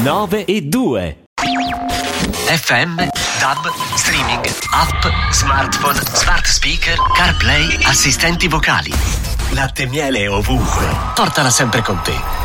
9 e 2. FM, DAB, streaming, app, smartphone, smart speaker, CarPlay, assistenti vocali. Latte e miele ovunque. Portala sempre con te.